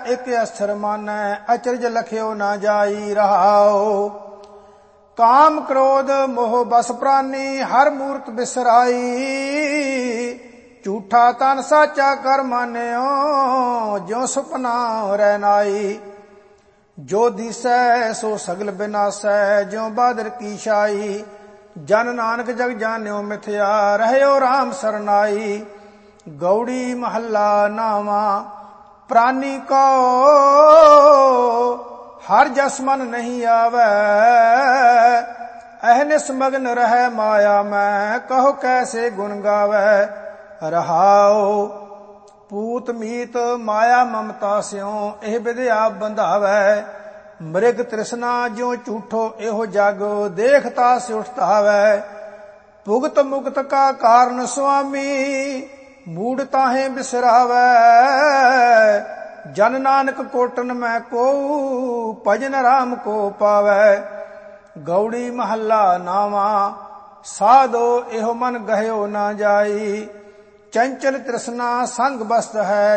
एक अस्थिर मानै, अचरज लख्यो ना जाई रहाओ। काम क्रोध मोह बस प्राणी, हर मूर्त बिसराई। झूठा तन साचा कर मान्यो, ज्यों सुपना रैनाई। जो दिसै सो सगल बिनासै, ज्यों बादर की छाई। जन नानक जग जान्यो मिथ्या, रहयो राम सरनाई। गौड़ी महला नावा, प्राणी को हर जस मन नहीं आवे। अहनिस मगन रह माया में, कहो कैसे गुण गावे। रहाओ पूत मीत माया ममता स्यों, एह विद्या बंधावे। मृग तृष्णा ज्यों झूठो एहो जग, देखता से उठतावे। भुगत मुक्त का कारण स्वामी, मूड ताहे बिसरावे। जन नानक कोटन में को, भजन राम को पावे। गौड़ी महला नावा, साधो एहो मन गह्यो ना जाई। चंचल तृष्णा संग बस्त है,